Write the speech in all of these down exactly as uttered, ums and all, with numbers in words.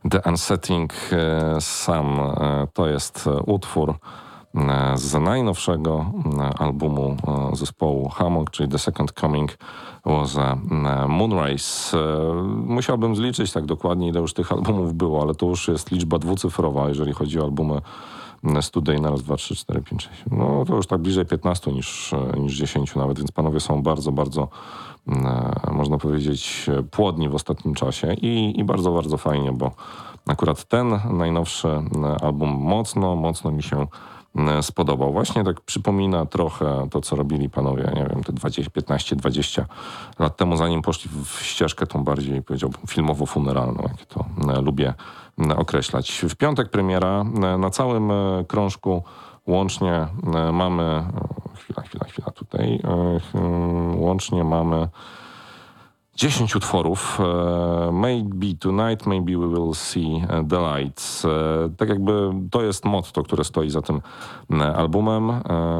The Unsettling Sun to jest utwór z najnowszego albumu zespołu Hammock, czyli The Second Coming was a Moonrise. Musiałbym zliczyć tak dokładnie, ile już tych albumów było, ale to już jest liczba dwucyfrowa, jeżeli chodzi o albumy studyjne. Raz, dwa, trzy, cztery, pięć, sześć. No to już tak bliżej piętnastu niż, niż dziesięciu nawet, więc panowie są bardzo, bardzo można powiedzieć płodni w ostatnim czasie i, i bardzo, bardzo fajnie, bo akurat ten najnowszy album mocno, mocno mi się spodobał. Właśnie tak przypomina trochę to, co robili panowie, nie wiem, te dwadzieścia, piętnaście, dwadzieścia lat temu, zanim poszli w ścieżkę tą bardziej, powiedziałbym, filmowo-funeralną, jak to lubię określać. W piątek premiera. Na całym krążku łącznie mamy, chwila, chwila, chwila tutaj, łącznie mamy dziesięć utworów. Maybe tonight, maybe we will see the lights. Tak jakby to jest motto, które stoi za tym albumem,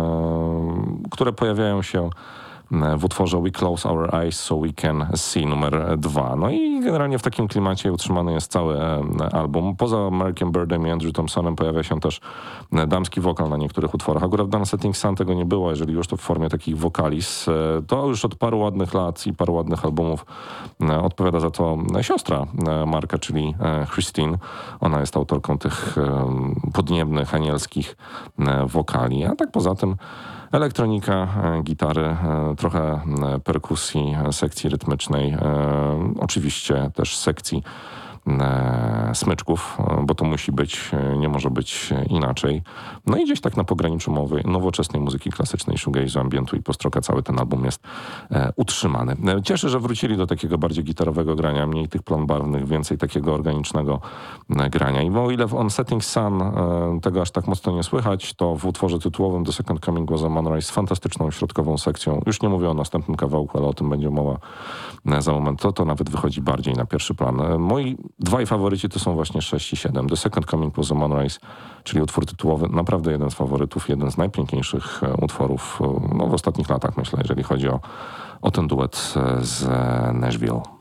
które pojawiają się w utworze We Close Our Eyes So We Can See numer dwa. No i generalnie w takim klimacie utrzymany jest cały album. Poza Markiem Birdem i Andrew Thompsonem pojawia się też damski wokal na niektórych utworach. Akurat w The Unsettling Sun tego nie było, jeżeli już to w formie takich wokalis. To już od paru ładnych lat i paru ładnych albumów odpowiada za to siostra Marka, czyli Christine. Ona jest autorką tych podniebnych, anielskich wokali. A tak poza tym elektronika, gitary, trochę perkusji, sekcji rytmycznej, oczywiście też sekcji smyczków, bo to musi być, nie może być inaczej. No i gdzieś tak na pograniczu mowy nowoczesnej muzyki klasycznej, shoegaze'u, ambientu i postroka cały ten album jest e, utrzymany. Cieszę, że wrócili do takiego bardziej gitarowego grania, mniej tych plon barwnych, więcej takiego organicznego e, grania. I o ile w Unsettling Sun e, tego aż tak mocno nie słychać, to w utworze tytułowym The Second Coming was a Moonrise z fantastyczną środkową sekcją. Już nie mówię o następnym kawałku, ale o tym będzie mowa e, za moment. To, to nawet wychodzi bardziej na pierwszy plan. E, moi Dwaj faworyci to są właśnie sześć i siedem. The Second Coming was a Moonrise, czyli utwór tytułowy, naprawdę jeden z faworytów, jeden z najpiękniejszych utworów no, w ostatnich latach, myślę, jeżeli chodzi o, o ten duet z Nashville.